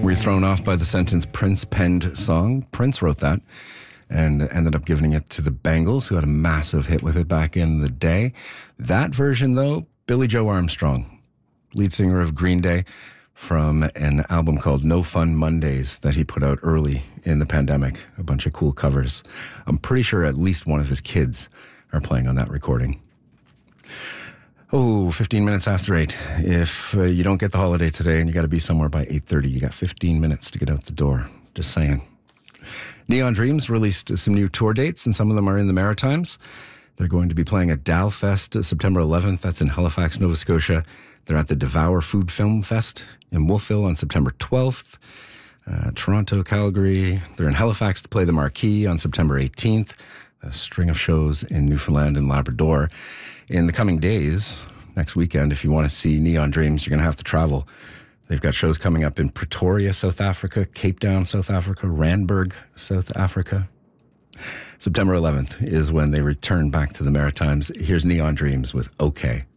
Were you thrown off by the sentence Prince penned song? Prince wrote that and ended up giving it to the Bangles, who had a massive hit with it back in the day. That version, though, Billy Joe Armstrong, lead singer of Green Day, from an album called No Fun Mondays that he put out early in the pandemic. A bunch of cool covers. I'm pretty sure at least one of his kids are playing on that recording. 15 minutes after 8. If you don't get the holiday today and you got to be somewhere by 8:30, you got 15 minutes to get out the door. Just saying. Neon Dreams released some new tour dates, and some of them are in the Maritimes. They're going to be playing at Dalfest September 11th. That's in Halifax, Nova Scotia. They're at the Devour Food Film Fest in Wolfville on September 12th. Toronto, Calgary. They're in Halifax to play the Marquee on September 18th. A string of shows in Newfoundland and Labrador. In the coming days, next weekend, if you want to see Neon Dreams, you're going to have to travel. They've got shows coming up in Pretoria, South Africa, Cape Town, South Africa, Randburg, South Africa. September 11th is when they return back to the Maritimes. Here's Neon Dreams with OK.